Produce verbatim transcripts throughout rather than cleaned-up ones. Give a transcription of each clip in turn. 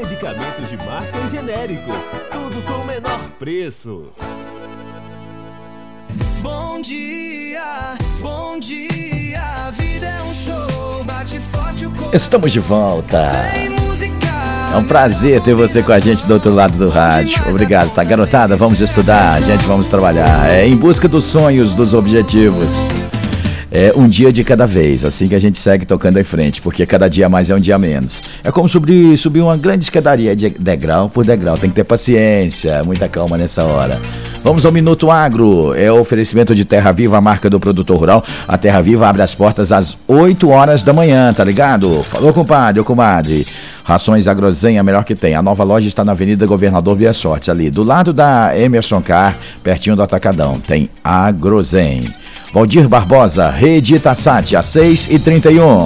medicamentos de marca e genéricos, tudo com o menor preço. Bom dia, bom dia, a vida é um show, bate forte o corpo. Estamos de volta. É um prazer ter você com a gente do outro lado do rádio. Obrigado, tá? Garotada, vamos estudar, gente, vamos trabalhar. É em busca dos sonhos, dos objetivos. É um dia de cada vez, assim que a gente segue tocando em frente, porque cada dia mais é um dia menos. É como subir, subir uma grande escadaria de degrau por degrau, tem que ter paciência, muita calma nessa hora. Vamos ao Minuto Agro, é o oferecimento de Terra Viva, a marca do produtor rural. A Terra Viva abre as portas às oito horas da manhã, tá ligado? Falou, compadre, ô comadre. Rações Agrozen, a melhor que tem. A nova loja está na Avenida Governador Via Sorte, ali do lado da Emerson Car, pertinho do Atacadão. Tem Agrozen. Valdir Barbosa, Rede Itaçat, às seis e trinta e um.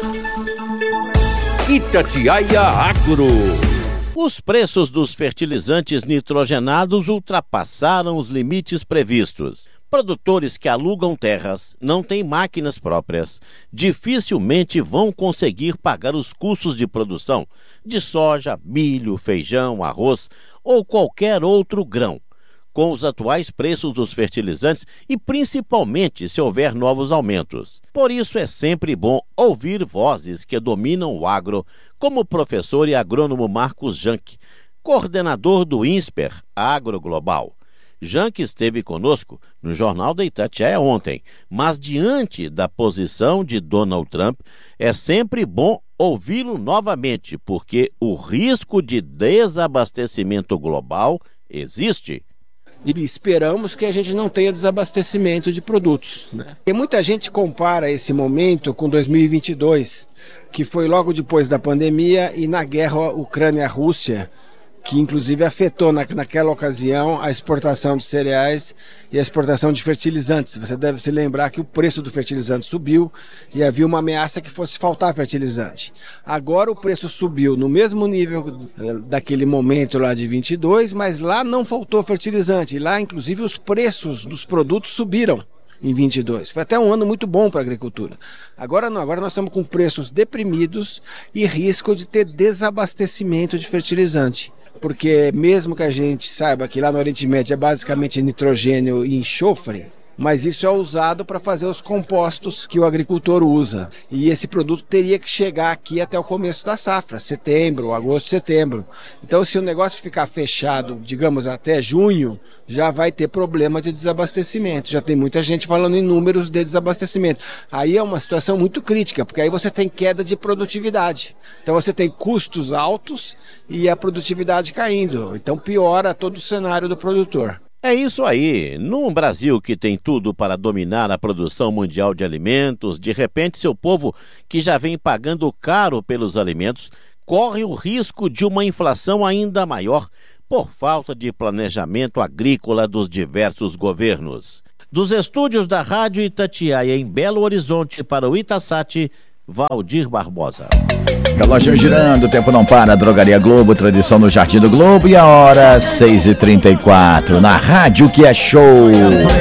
Itatiaia Agro. Os preços dos fertilizantes nitrogenados ultrapassaram os limites previstos. Produtores que alugam terras, não têm máquinas próprias, dificilmente vão conseguir pagar os custos de produção de soja, milho, feijão, arroz ou qualquer outro grão, com os atuais preços dos fertilizantes e principalmente se houver novos aumentos. Por isso é sempre bom ouvir vozes que dominam o agro, como o professor e agrônomo Marcos Janck, coordenador do INSPER Agro Global. Janck esteve conosco no Jornal da Itatiaia ontem, mas diante da posição de Donald Trump, é sempre bom ouvi-lo novamente, porque o risco de desabastecimento global existe. E esperamos que a gente não tenha desabastecimento de produtos, né? E muita gente compara esse momento com dois mil e vinte e dois, que foi logo depois da pandemia e na guerra Ucrânia-Rússia, que inclusive afetou na, naquela ocasião a exportação de cereais e a exportação de fertilizantes. Você deve se lembrar que o preço do fertilizante subiu e havia uma ameaça que fosse faltar fertilizante. Agora o preço subiu no mesmo nível daquele momento lá de vinte e dois, mas lá não faltou fertilizante. E lá, inclusive, os preços dos produtos subiram em vinte e dois. Foi até um ano muito bom para a agricultura. Agora não, agora nós estamos com preços deprimidos e risco de ter desabastecimento de fertilizante. Porque mesmo que a gente saiba que lá no Oriente Médio é basicamente nitrogênio e enxofre, mas isso é usado para fazer os compostos que o agricultor usa. E esse produto teria que chegar aqui até o começo da safra, setembro, agosto, setembro. Então, se o negócio ficar fechado, digamos, até junho, já vai ter problema de desabastecimento. Já tem muita gente falando em números de desabastecimento. Aí é uma situação muito crítica, porque aí você tem queda de produtividade. Então, você tem custos altos e a produtividade caindo. Então, piora todo o cenário do produtor. É isso aí. Num Brasil que tem tudo para dominar a produção mundial de alimentos, de repente seu povo, que já vem pagando caro pelos alimentos, corre o risco de uma inflação ainda maior por falta de planejamento agrícola dos diversos governos. Dos estúdios da Rádio Itatiaia em Belo Horizonte para o Itaçat, Valdir Barbosa. Relógio girando, o tempo não para. Drogaria Globo, tradição no Jardim do Globo. E a hora seis e trinta e quatro, na rádio que é show.